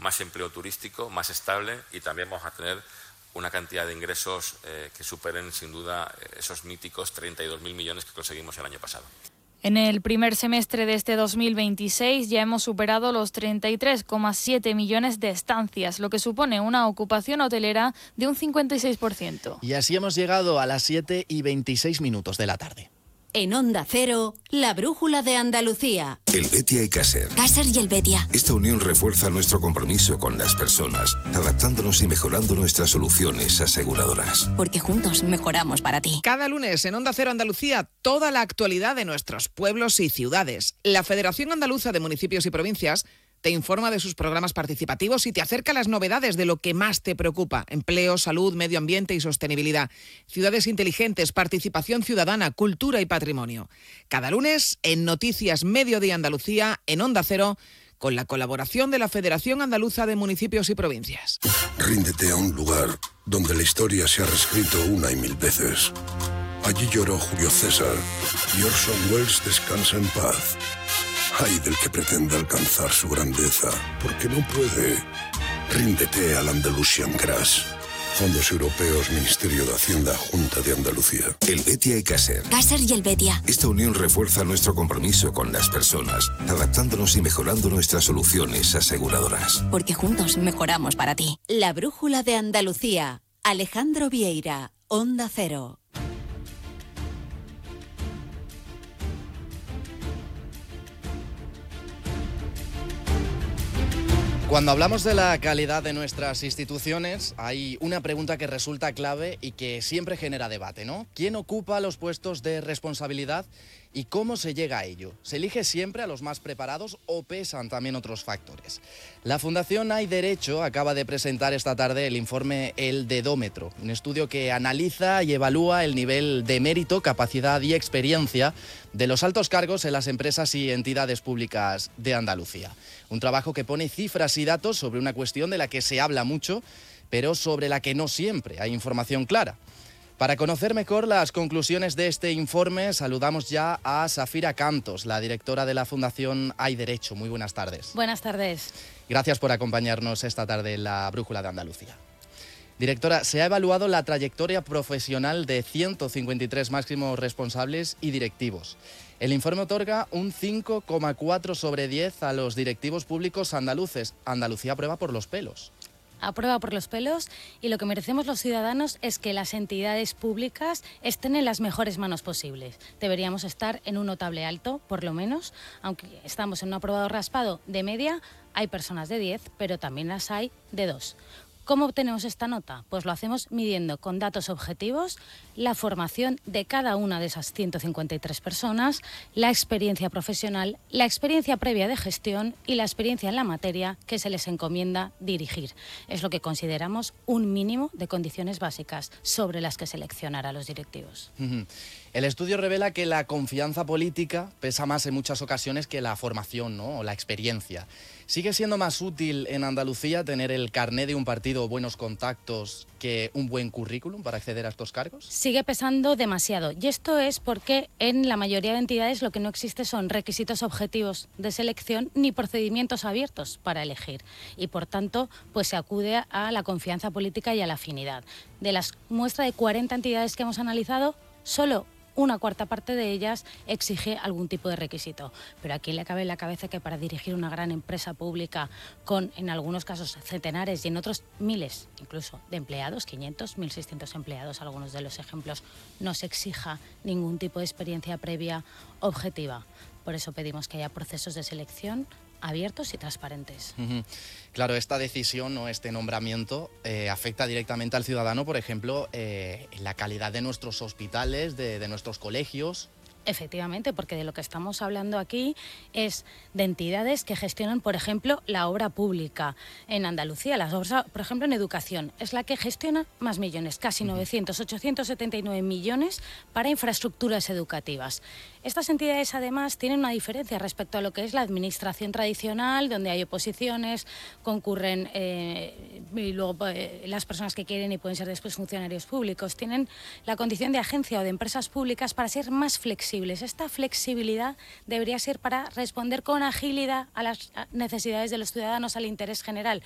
más empleo turístico, más estable, y también vamos a tener una cantidad de ingresos que superen sin duda esos míticos 32.000 millones que conseguimos el año pasado. En el primer semestre de este 2026 ya hemos superado los 33,7 millones de estancias, lo que supone una ocupación hotelera de un 56%. Y así hemos llegado a las 7:26 de la tarde. En Onda Cero, la brújula de Andalucía. Helvetia y Caser. Caser y Helvetia. Esta unión refuerza nuestro compromiso con las personas, adaptándonos y mejorando nuestras soluciones aseguradoras. Porque juntos mejoramos para ti. Cada lunes en Onda Cero Andalucía, toda la actualidad de nuestros pueblos y ciudades. La Federación Andaluza de Municipios y Provincias te informa de sus programas participativos y te acerca las novedades de lo que más te preocupa: empleo, salud, medio ambiente y sostenibilidad, ciudades inteligentes, participación ciudadana, cultura y patrimonio. Cada lunes en Noticias Mediodía Andalucía, en Onda Cero, con la colaboración de la Federación Andaluza de Municipios y Provincias. Ríndete a un lugar donde la historia se ha reescrito una y mil veces. Allí lloró Julio César y Orson Welles descansa en paz. Ay del que pretenda alcanzar su grandeza, porque no puede. Ríndete al Andalusian Crash. Fondos Europeos, Ministerio de Hacienda, Junta de Andalucía. Helvetia y Caser. Caser y Helvetia. Esta unión refuerza nuestro compromiso con las personas, adaptándonos y mejorando nuestras soluciones aseguradoras. Porque juntos mejoramos para ti. La brújula de Andalucía. Alejandro Vieira, Onda Cero. Cuando hablamos de la calidad de nuestras instituciones, hay una pregunta que resulta clave y que siempre genera debate, ¿no? ¿Quién ocupa los puestos de responsabilidad y cómo se llega a ello? ¿Se elige siempre a los más preparados o pesan también otros factores? La Fundación Hay Derecho acaba de presentar esta tarde el informe El Dedómetro, un estudio que analiza y evalúa el nivel de mérito, capacidad y experiencia de los altos cargos en las empresas y entidades públicas de Andalucía. Un trabajo que pone cifras y datos sobre una cuestión de la que se habla mucho, pero sobre la que no siempre hay información clara. Para conocer mejor las conclusiones de este informe, saludamos ya a Safira Cantos, la directora de la Fundación Hay Derecho. Muy buenas tardes. Buenas tardes. Gracias por acompañarnos esta tarde en la Brújula de Andalucía. Directora, se ha evaluado la trayectoria profesional de 153 máximos responsables y directivos. El informe otorga un 5,4 sobre 10 a los directivos públicos andaluces. Andalucía aprueba por los pelos. Aprueba por los pelos, y lo que merecemos los ciudadanos es que las entidades públicas estén en las mejores manos posibles. Deberíamos estar en un notable alto, por lo menos, aunque estamos en un aprobado raspado de media, hay personas de 10, pero también las hay de 2. ¿Cómo obtenemos esta nota? Pues lo hacemos midiendo con datos objetivos la formación de cada una de esas 153 personas, la experiencia profesional, la experiencia previa de gestión y la experiencia en la materia que se les encomienda dirigir. Es lo que consideramos un mínimo de condiciones básicas sobre las que seleccionar a los directivos. El estudio revela que la confianza política pesa más en muchas ocasiones que la formación, ¿no?, o la experiencia. ¿Sigue siendo más útil en Andalucía tener el carné de un partido o buenos contactos que un buen currículum para acceder a estos cargos? Sigue pesando demasiado, y esto es porque en la mayoría de entidades lo que no existe son requisitos objetivos de selección ni procedimientos abiertos para elegir, y por tanto pues se acude a la confianza política y a la afinidad. De las muestra de 40 entidades que hemos analizado, solo una cuarta parte de ellas exige algún tipo de requisito. Pero aquí le cabe en la cabeza que para dirigir una gran empresa pública con, en algunos casos, centenares y en otros miles, incluso, de empleados, 500, 1.600 empleados, algunos de los ejemplos, no se exija ningún tipo de experiencia previa objetiva. Por eso pedimos que haya procesos de selección abiertos y transparentes. Claro, esta decisión o este nombramiento afecta directamente al ciudadano, por ejemplo, en la calidad de nuestros hospitales, de nuestros colegios. Efectivamente, porque de lo que estamos hablando aquí es de entidades que gestionan, por ejemplo, la obra pública en Andalucía. Las obras, por ejemplo, en educación, es la que gestiona más millones, casi 879 millones para infraestructuras educativas. Estas entidades, además, tienen una diferencia respecto a lo que es la administración tradicional, donde hay oposiciones, concurren y luego las personas que quieren y pueden ser después funcionarios públicos. Tienen la condición de agencia o de empresas públicas para ser más flexibles. Esta flexibilidad debería ser para responder con agilidad a las necesidades de los ciudadanos, al interés general,